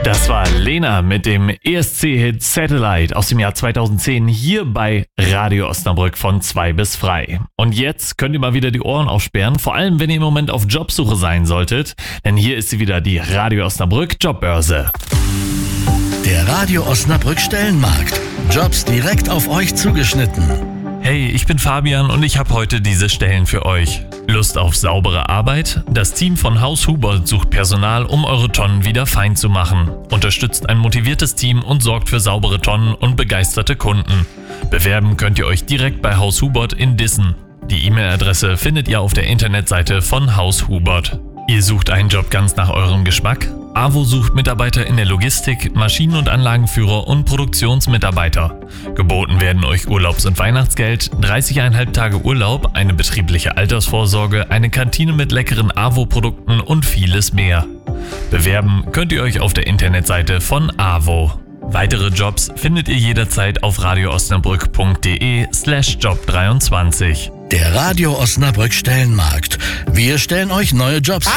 Das war Lena mit dem ESC-Hit Satellite aus dem Jahr 2010 hier bei Radio Osnabrück von 2 bis frei. Und jetzt könnt ihr mal wieder die Ohren aufsperren, vor allem wenn ihr im Moment auf Jobsuche sein solltet, denn hier ist sie wieder, die Radio Osnabrück Jobbörse. Der Radio Osnabrück Stellenmarkt. Jobs direkt auf euch zugeschnitten. Hey, ich bin Fabian und ich habe heute diese Stellen für euch. Lust auf saubere Arbeit? Das Team von Haus Hubert sucht Personal, um eure Tonnen wieder fein zu machen. Unterstützt ein motiviertes Team und sorgt für saubere Tonnen und begeisterte Kunden. Bewerben könnt ihr euch direkt bei Haus Hubert in Dissen. Die E-Mail-Adresse findet ihr auf der Internetseite von Haus Hubert. Ihr sucht einen Job ganz nach eurem Geschmack? AWO sucht Mitarbeiter in der Logistik, Maschinen- und Anlagenführer und Produktionsmitarbeiter. Geboten werden euch Urlaubs- und Weihnachtsgeld, 30,5 Tage Urlaub, eine betriebliche Altersvorsorge, eine Kantine mit leckeren AWO-Produkten und vieles mehr. Bewerben könnt ihr euch auf der Internetseite von AWO. Weitere Jobs findet ihr jederzeit auf radioosnabrück.de/job23. Der Radio Osnabrück Stellenmarkt. Wir stellen euch neue Jobs